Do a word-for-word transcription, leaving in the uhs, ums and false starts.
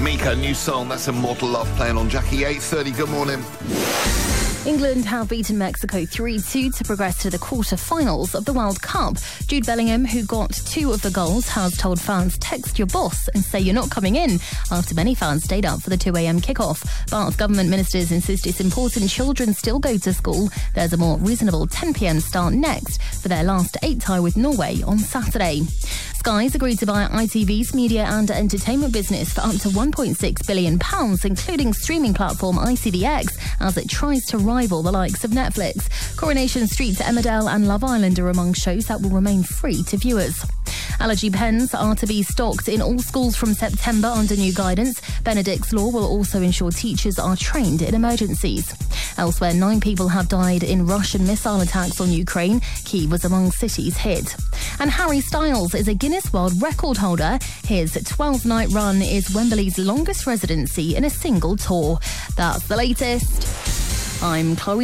Mika, new song, that's Immortal Love, playing on Jackie. eight thirty, good morning. England have beaten Mexico three two to progress to the quarter-finals of the World Cup. Jude Bellingham, who got two of the goals, has told fans, text your boss and say you're not coming in, after many fans stayed up for the two a.m. kickoff. But government ministers insist it's important children still go to school. There's a more reasonable ten p.m. start next for their last eight tie with Norway on Saturday. Sky's agreed to buy I T V's media and entertainment business for up to one point six billion pounds, including streaming platform I C V X, as it tries to rival the likes of Netflix. Coronation Street, Emmerdale and Love Island are among shows that will remain free to viewers. Allergy pens are to be stocked in all schools from September under new guidance. Benedict's law will also ensure teachers are trained in emergencies. Elsewhere, nine people have died in Russian missile attacks on Ukraine. Kyiv was among cities hit. And Harry Styles is a Guinness World Record holder. His twelve-night run is Wembley's longest residency in a single tour. That's the latest. I'm Chloe.